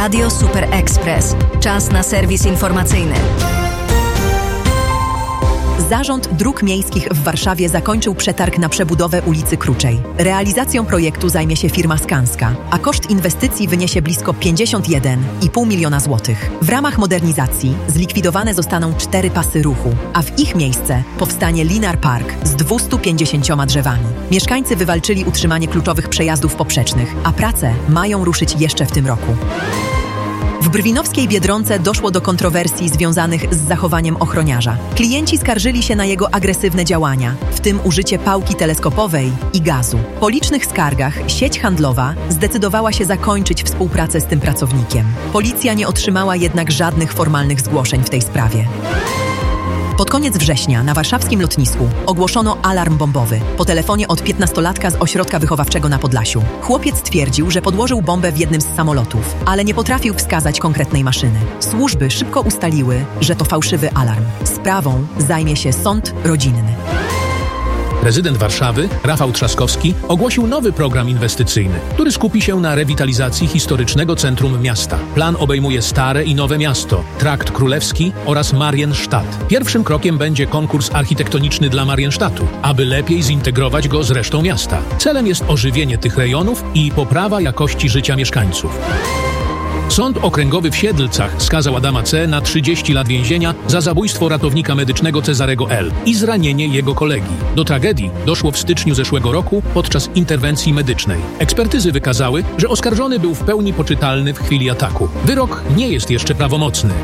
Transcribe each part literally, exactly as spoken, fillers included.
Radio Super Express. Czas na serwis informacyjny. Zarząd Dróg Miejskich w Warszawie zakończył przetarg na przebudowę ulicy Kruczej. Realizacją projektu zajmie się firma Skanska, a koszt inwestycji wyniesie blisko pięćdziesiąt jeden i pół miliona złotych. W ramach modernizacji zlikwidowane zostaną cztery pasy ruchu, a w ich miejsce powstanie Linar Park z dwustu pięćdziesięcioma drzewami. Mieszkańcy wywalczyli utrzymanie kluczowych przejazdów poprzecznych, a prace mają ruszyć jeszcze w tym roku. W brwinowskiej Biedronce doszło do kontrowersji związanych z zachowaniem ochroniarza. Klienci skarżyli się na jego agresywne działania, w tym użycie pałki teleskopowej i gazu. Po licznych skargach sieć handlowa zdecydowała się zakończyć współpracę z tym pracownikiem. Policja nie otrzymała jednak żadnych formalnych zgłoszeń w tej sprawie. Pod koniec września na warszawskim lotnisku ogłoszono alarm bombowy po telefonie od piętnastolatka z ośrodka wychowawczego na Podlasiu. Chłopiec twierdził, że podłożył bombę w jednym z samolotów, ale nie potrafił wskazać konkretnej maszyny. Służby szybko ustaliły, że to fałszywy alarm. Sprawą zajmie się sąd rodzinny. Prezydent Warszawy, Rafał Trzaskowski, ogłosił nowy program inwestycyjny, który skupi się na rewitalizacji historycznego centrum miasta. Plan obejmuje Stare i Nowe Miasto, Trakt Królewski oraz Marienstadt. Pierwszym krokiem będzie konkurs architektoniczny dla Marienstadtu, aby lepiej zintegrować go z resztą miasta. Celem jest ożywienie tych rejonów i poprawa jakości życia mieszkańców. Sąd Okręgowy w Siedlcach skazał Adama C. na trzydzieści lat więzienia za zabójstwo ratownika medycznego Cezarego L. i zranienie jego kolegi. Do tragedii doszło w styczniu zeszłego roku podczas interwencji medycznej. Ekspertyzy wykazały, że oskarżony był w pełni poczytalny w chwili ataku. Wyrok nie jest jeszcze prawomocny.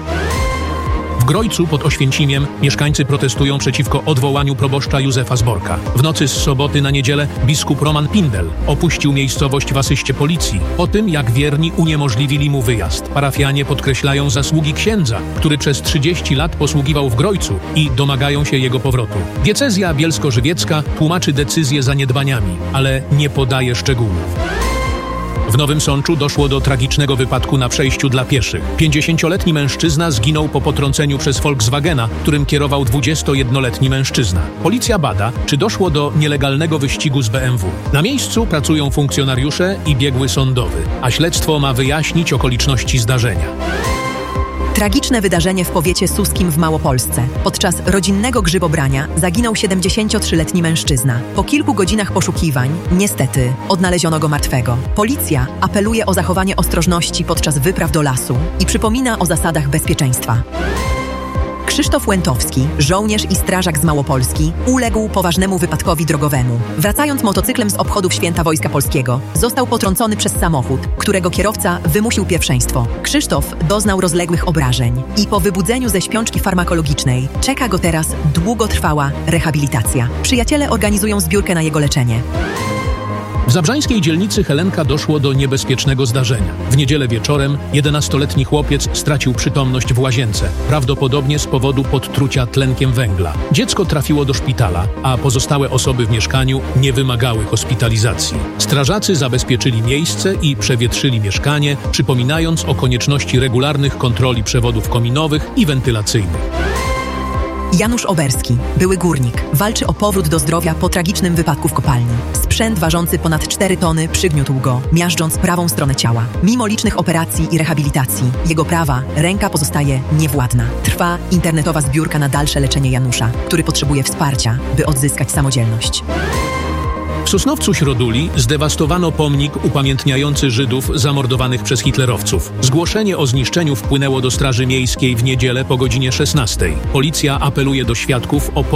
W Grojcu pod Oświęcimiem mieszkańcy protestują przeciwko odwołaniu proboszcza Józefa Zborka. W nocy z soboty na niedzielę biskup Roman Pindel opuścił miejscowość w asyście policji po tym, jak wierni uniemożliwili mu wyjazd. Parafianie podkreślają zasługi księdza, który przez trzydzieści lat posługiwał w Grojcu i domagają się jego powrotu. Diecezja bielsko-żywiecka tłumaczy decyzję zaniedbaniami, ale nie podaje szczegółów. W Nowym Sączu doszło do tragicznego wypadku na przejściu dla pieszych. pięćdziesięcioletni mężczyzna zginął po potrąceniu przez Volkswagena, którym kierował dwudziestojednoletni mężczyzna. Policja bada, czy doszło do nielegalnego wyścigu z B M W. Na miejscu pracują funkcjonariusze i biegły sądowy, a śledztwo ma wyjaśnić okoliczności zdarzenia. Tragiczne wydarzenie w powiecie suskim w Małopolsce. Podczas rodzinnego grzybobrania zaginął siedemdziesięciotrzyletni mężczyzna. Po kilku godzinach poszukiwań, niestety, odnaleziono go martwego. Policja apeluje o zachowanie ostrożności podczas wypraw do lasu i przypomina o zasadach bezpieczeństwa. Krzysztof Łętowski, żołnierz i strażak z Małopolski, uległ poważnemu wypadkowi drogowemu. Wracając motocyklem z obchodów Święta Wojska Polskiego, został potrącony przez samochód, którego kierowca wymusił pierwszeństwo. Krzysztof doznał rozległych obrażeń i po wybudzeniu ze śpiączki farmakologicznej czeka go teraz długotrwała rehabilitacja. Przyjaciele organizują zbiórkę na jego leczenie. W zabrzańskiej dzielnicy Helenka doszło do niebezpiecznego zdarzenia. W niedzielę wieczorem jedenastoletni chłopiec stracił przytomność w łazience, prawdopodobnie z powodu podtrucia tlenkiem węgla. Dziecko trafiło do szpitala, a pozostałe osoby w mieszkaniu nie wymagały hospitalizacji. Strażacy zabezpieczyli miejsce i przewietrzyli mieszkanie, przypominając o konieczności regularnych kontroli przewodów kominowych i wentylacyjnych. Janusz Oberski, były górnik, walczy o powrót do zdrowia po tragicznym wypadku w kopalni. Sprzęt ważący ponad cztery tony przygniótł go, miażdżąc prawą stronę ciała. Mimo licznych operacji i rehabilitacji, jego prawa ręka pozostaje niewładna. Trwa internetowa zbiórka na dalsze leczenie Janusza, który potrzebuje wsparcia, by odzyskać samodzielność. W Sosnowcu Środuli zdewastowano pomnik upamiętniający Żydów zamordowanych przez hitlerowców. Zgłoszenie o zniszczeniu wpłynęło do Straży Miejskiej w niedzielę po godzinie szesnastej. Policja apeluje do świadków o